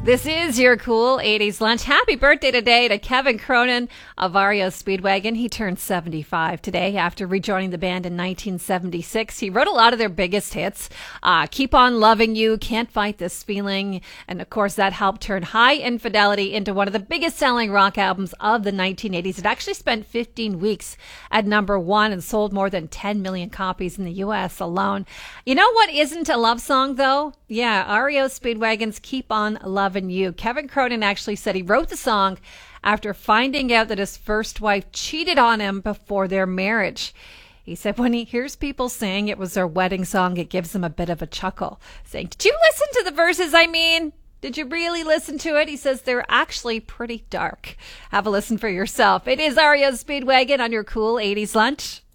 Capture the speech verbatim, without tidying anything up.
This is your cool eighties lunch. Happy birthday today to Kevin Cronin of R E O Speedwagon. He turned seventy-five today after rejoining the band in nineteen seventy-six. He wrote a lot of their biggest hits. Uh, Keep On Loving You, Can't Fight This Feeling. And of course, that helped turn High Infidelity into one of the biggest selling rock albums of the nineteen eighties. It actually spent fifteen weeks at number one and sold more than ten million copies in the U S alone. You know what isn't a love song, though? Yeah, R E O Speedwagon's Keep On Loving You. Kevin Cronin actually said he wrote the song after finding out that his first wife cheated on him before their marriage. He said when he hears people saying it was their wedding song, it gives him a bit of a chuckle, saying, "Did you listen to the verses I mean? Did you really listen to it?" He says they're actually pretty dark. Have a listen for yourself. It is R E O Speedwagon on your cool eighties lunch.